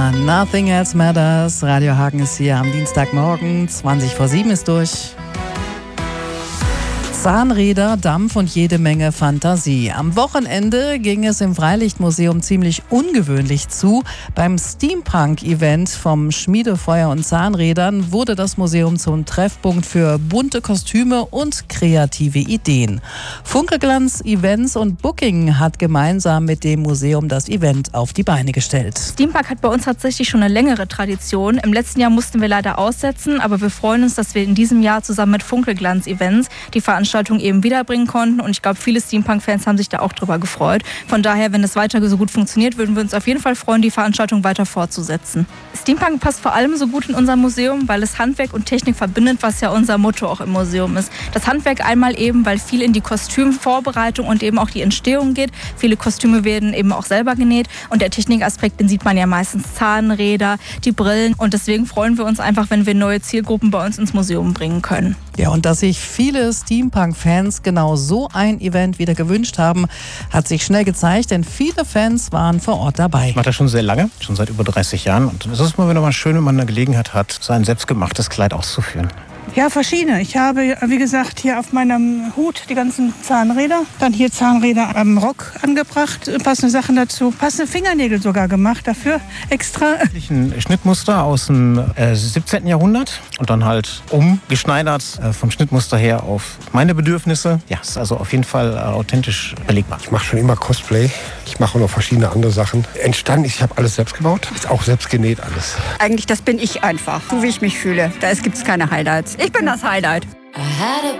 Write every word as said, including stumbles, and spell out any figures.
war Nothing Else Matters. Radio Hagen ist hier am Dienstagmorgen. zwanzig vor sieben ist durch. Zahnräder, Dampf und jede Menge Fantasie. Am Wochenende ging es im Freilichtmuseum ziemlich ungewöhnlich zu. Beim Steampunk-Event vom Schmiedefeuer und Zahnrädern wurde das Museum zum Treffpunkt für bunte Kostüme und kreative Ideen. Funkelglanz Events und Booking hat gemeinsam mit dem Museum das Event auf die Beine gestellt. Steampunk hat bei uns tatsächlich schon eine längere Tradition. Im letzten Jahr mussten wir leider aussetzen, aber wir freuen uns, dass wir in diesem Jahr zusammen mit Funkelglanz Events die Veranstaltung eben wiederbringen konnten und ich glaube, viele Steampunk-Fans haben sich da auch drüber gefreut. Von daher, wenn es weiter so gut funktioniert, würden wir uns auf jeden Fall freuen, die Veranstaltung weiter fortzusetzen. Steampunk passt vor allem so gut in unser Museum, weil es Handwerk und Technik verbindet, was ja unser Motto auch im Museum ist. Das Handwerk einmal eben, weil viel in die Kostümvorbereitung und eben auch die Entstehung geht. Viele Kostüme werden eben auch selber genäht und der Technikaspekt, den sieht man ja meistens Zahnräder, die Brillen und deswegen freuen wir uns einfach, wenn wir neue Zielgruppen bei uns ins Museum bringen können. Ja, und dass sich viele Steampunk-Fans genau so ein Event wieder gewünscht haben, hat sich schnell gezeigt, denn viele Fans waren vor Ort dabei. Ich mache das schon sehr lange, schon seit über dreißig Jahren. Und es ist mal wieder mal schön, wenn man eine Gelegenheit hat, sein selbstgemachtes Kleid auszuführen. Ja, verschiedene. Ich habe, wie gesagt, hier auf meinem Hut die ganzen Zahnräder. Dann hier Zahnräder am Rock angebracht, passende Sachen dazu. Passende Fingernägel sogar gemacht dafür, extra. Ein Schnittmuster aus dem äh, siebzehnten. Jahrhundert und dann halt umgeschneidert äh, vom Schnittmuster her auf meine Bedürfnisse. Ja, ist also auf jeden Fall äh, authentisch belegbar. Ich mache schon immer Cosplay. Ich mache auch noch verschiedene andere Sachen. Entstanden, ich habe alles selbst gebaut. Ist auch selbst genäht alles. Eigentlich, das bin ich einfach. So wie ich mich fühle. Da gibt es keine Highlights. Ich bin das Highlight.